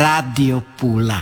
Radio Pula.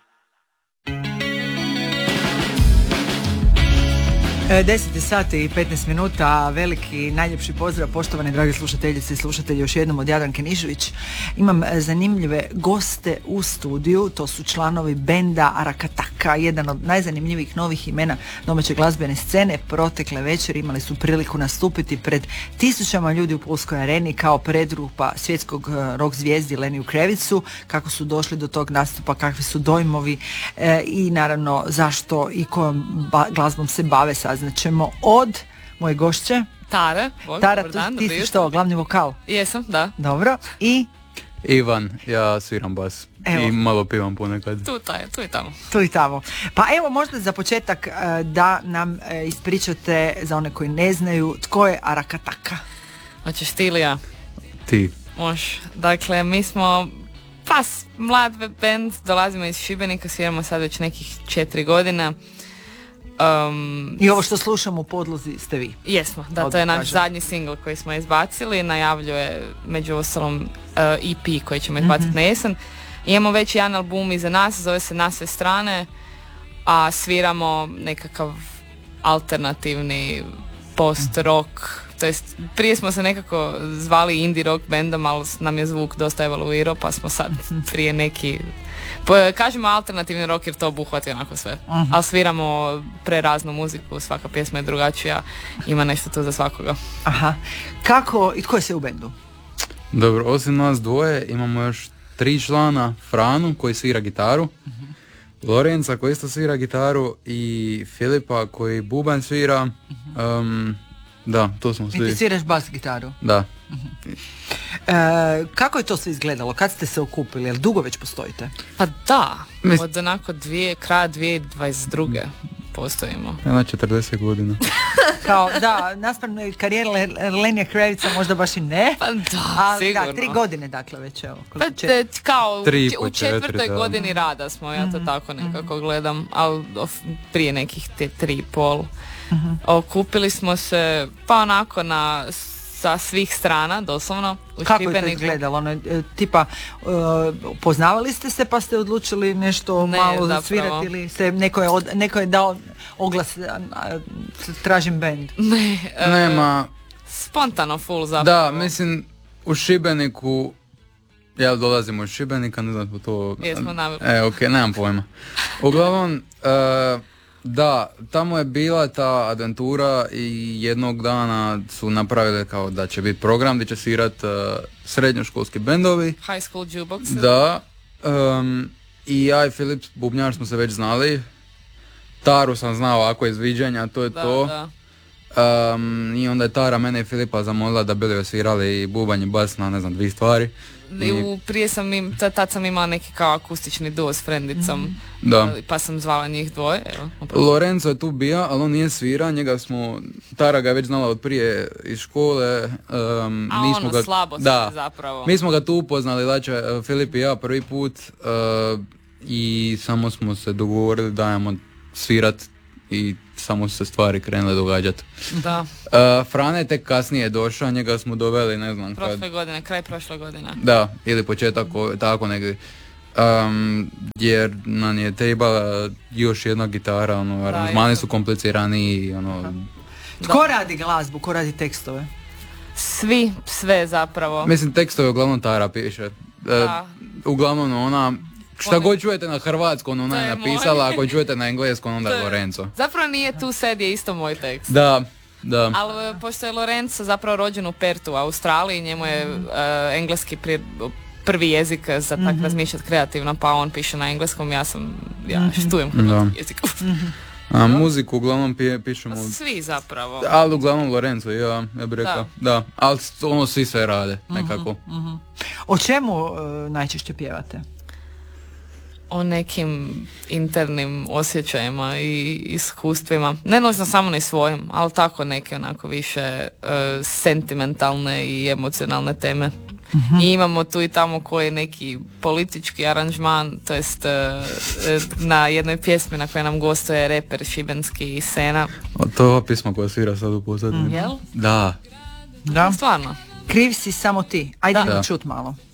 10 sati i 15 minuta, veliki najljepši pozdrav poštovane dragi slušateljice i slušatelji još jednom od Jadranke Nišović. Imam zanimljive goste u studiju, to su članovi benda Arakataka, jedan od najzanimljivijih novih imena domaće glazbene scene. Protekle večeri imali su priliku nastupiti pred tisućama ljudi u Pulskoj areni kao predgrupa svjetskog rock zvijezdi Leniju Krevicu. Kako su došli do tog nastupa, kakvi su dojmovi i naravno zašto i kojom glazbom se bave, saznaćemo od moje gošće Tara, ti si što, glavni vokal? Jesam, da. Dobro, i? Ivan, ja sviram bas. Evo. I malo pivam ponekad. Tu i tamo. Pa evo možda za početak da nam ispričate, za one koji ne znaju, tko je Arakataka? Hoćeš ti ili ja? Ti. Može. Dakle, mi smo mlad band, dolazimo iz Šibenika, sviramo sad već nekih 4 godina. I ovo što slušamo u podlozi ste vi? Jesmo, da, to je naš zadnji single koji smo izbacili, najavljuje među ostalom EP koji ćemo izbaciti na jesen. Imamo već jedan album iza nas, zove se Na sve strane, a sviramo nekakav alternativni post-rock, to jest prije smo se nekako zvali indie rock bandom, ali nam je zvuk dosta evoluirao, pa smo sad prije neki... Kažemo alternativni rock jer to obuhvati onako sve. Ali sviramo preraznu muziku, svaka pjesma je drugačija, ima nešto tu za svakoga. Aha. Kako i tko je sve u bendu? Dobro, osim nas dvoje imamo još 3 člana. Franu koji svira gitaru, Lorenza koji isto svira gitaru i Filipa koji bubanj svira. Da, to smo svi. I ti sviraš bas gitaru? Da. Kako je to sve izgledalo? Kad ste se okupili? Jel dugo već postojite? Pa da, od onako kraja 2022. postojimo. Na 40 godina. Kao, da, naspram karijere Lenija Krevica možda baš i ne. Pa da, sigurno. Da, 3 godine dakle već, evo. Kao u 4. godini rada smo, ja to tako nekako gledam, ali prije nekih 3,5. Okupili smo se pa onako sa svih strana, doslovno, u Kako Šibeniku. je to izgledalo? Tipa, poznavali ste se pa ste odlučili nešto malo zasvirati ili ste, neko je dao oglas, tražim band? Nema. Spontano full zapravo. Da, mislim, u Šibeniku, ja dolazim iz Šibenika, ne znam to... Jesmo navili. Okej, nemam pojma. Uglavnom, da, tamo je bila ta avantura i jednog dana su napravili kao da će biti program gdje će svirat srednjoškolski bendovi. High school jukebox. Da, i ja i Filip bubnjar smo se već znali. Taru sam znao ako iz viđenja, to je to. Da. I onda je Tara mene i Filipa zamolila da bili osvirali i bubanj i bas na 2 stvari. Prije tad sam imala neki kao akustični duo s frendicom, pa sam zvala njih dvoje. Lorenzo je tu bio, ali on nije svira, Tara ga je već znala od prije iz škole. Slabo se zapravo. Mi smo ga tu upoznali, znači Filip i ja prvi put i samo smo se dogovorili da ajmo svirat i samo su se stvari krenule događati. Da. Frane je tek kasnije došao, njega smo doveli, ne znam kraj prošle godine. Da, ili početak, tako negdje. Jer nam je trebala još jedna gitara, aranžmani su komplicirani. Tko radi glazbu, ko radi tekstove? Sve zapravo. Mislim, tekstove uglavnom Tara piše. Uglavnom ona... Šta god čujete na hrvatskom, ona je napisala, ako čujete na engleskom, onda je Lorenzo. Zapravo nije tu sad je isto moj tekst. Da. Ali pošto je Lorenzo zapravo rođen u Pertu, u Australiji, njemu je engleski prvi jezik za tak razmišljati kreativno, pa on piše na engleskom, ja štujem hrvatski jezik. A muziku uglavnom pišemo... Svi zapravo. Ali uglavnom Lorenzo, ja bih rekao. Da, ali svi sve rade, nekako. O čemu najčešće pjevate? O nekim internim osjećajima i iskustvima. Ne nužno samo ni svojim, ali tako neke onako više sentimentalne i emocionalne teme. I imamo tu i tamo koji neki politički aranžman, to jest na jednoj pjesmi na kojoj nam gostuje reper šibenski Sena. To je ova pisma koja svira sad u pozadini. Jel? Da. Da. Stvarno. Kriv si samo ti. Ajde čut malo.